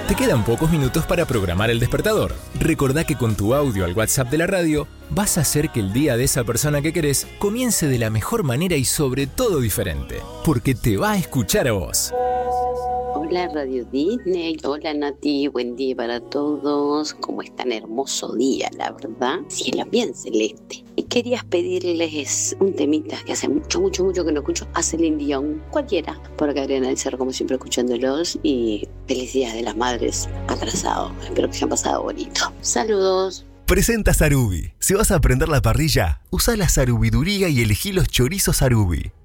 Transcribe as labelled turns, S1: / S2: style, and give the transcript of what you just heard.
S1: Te quedan pocos minutos para programar el despertador. Recordá que con tu audio al WhatsApp de la radio vas a hacer que el día de esa persona que querés comience de la mejor manera y sobre todo diferente, porque te va a escuchar a vos.
S2: Hola Radio Disney, hola Nati, buen día para todos. ¿Cómo están? Hermoso día, la verdad. Cielo bien celeste. Y querías pedirles un temita que hace mucho que no escucho. A Celine Dion, cualquiera. Por acá Adriana del Cerro, como siempre, escuchándolos. Y felicidades de las madres atrasado. Espero que se hayan pasado bonito. Saludos.
S3: Presenta Sarubi. Si vas a prender la parrilla, usa la sarubiduría y elegí los chorizos Sarubi.